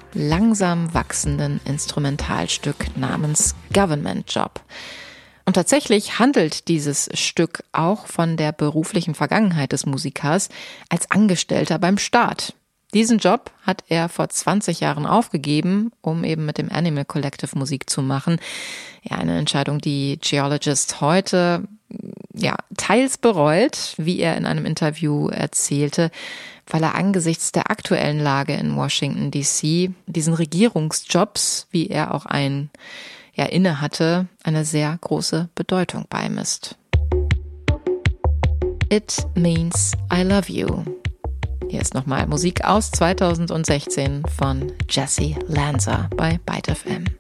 langsam wachsenden Instrumentalstück namens Government Job. Und tatsächlich handelt dieses Stück auch von der beruflichen Vergangenheit des Musikers als Angestellter beim Staat. Diesen Job hat er vor 20 Jahren aufgegeben, um eben mit dem Animal Collective Musik zu machen. Ja, eine Entscheidung, die Geologist heute teils bereut, wie er in einem Interview erzählte, weil er angesichts der aktuellen Lage in Washington D.C. diesen Regierungsjobs, wie er auch inne hatte, eine sehr große Bedeutung beimisst. It Means I Love You. Hier ist nochmal Musik aus 2016 von Jesse Lanza bei Byte FM.